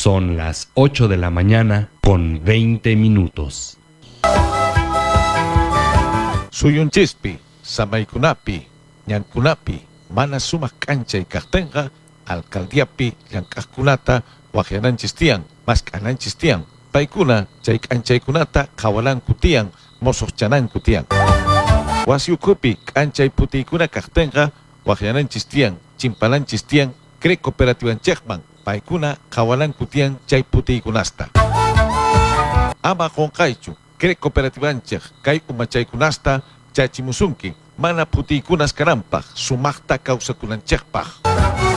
Son las 8 de la mañana con 20 minutos. Suyunchispi, samaykunapi, ñankunapi, mana sumaq k'anchay kaqtinqa, alcaldiapi llank'aqkunata waqyananchis tiyan, mask'ananchis tiyan. Paykuna chay k'anchaykunata qhawalanku tiyan, mosoqchananku tiyan. Wasi ukhupi k'anchay putiykuna kaqtinqa waqyananchis tiyan, chimpalanchis tiyan, CREC cooperativanchikman, paykuna qhawalanku tiyan chay putiykunasta. Ama qonqaychu, CREC cooperativanchik kay umachaykunasta chachimusunki, mana putiykunas kananpaq, sumaqta kawsakunanchikpaq.